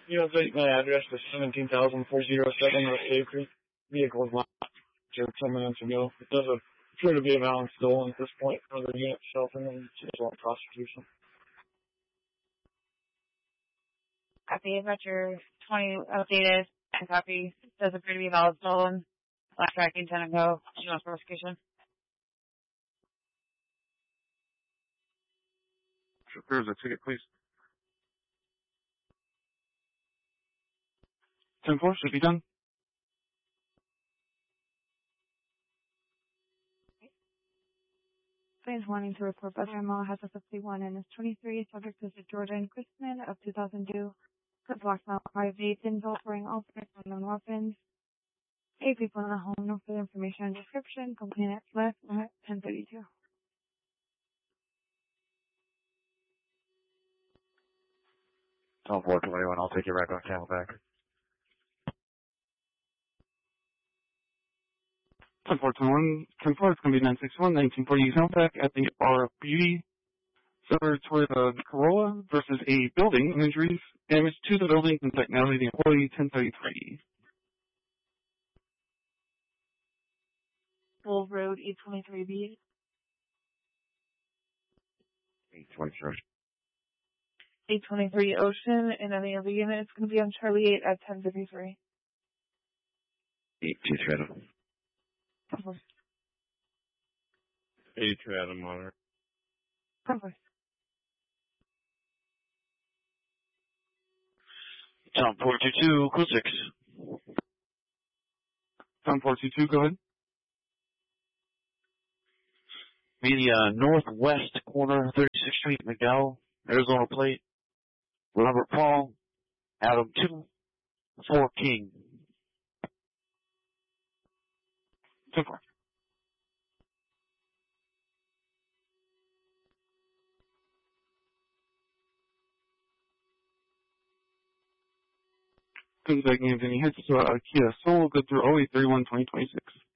You update my address to 17,407 West Cave Creek. Vehicle is locked here 10 minutes ago. It does appear to be a valid stolen at this point for the unit sheltering and want prosecution. Copy. I've got your 20 updated and copy. Does appear to be valid stolen. Last tracking 10 and go. You want prosecution? There's a ticket, please. 10-4, should be done. Claims wanting to report Brother Mo has a 51 and is 23, subject to Jordan Christman of 2002. The Black Mount 5 Dayton, offering all unknown weapons. 8 people in the home, no further information and description. Complainant left at 10:32. Tell 421, I'll take you right on Camelback. 10-421, 10-4, it's going to be 961, 1940 Camelback at the Bar of Beauty. Similar Toyota Corolla versus a building. Injuries, damage to the building, contact Natalie, the employee, 1033. Bull Road, 823B. 823. 823 Ocean, and any other unit, it's going to be on Charlie 8 at 10:53. 823 Adam. 82 Adam Monitor. 10-4. Tom 422, code 6. Tom 422, go ahead. Media northwest corner, 36th Street, McDowell, Arizona plate. Robert Paul, Adam 2, 4 King. 10-4. Comes back Anthony Hits, Kia Soul, good through 0831-2026.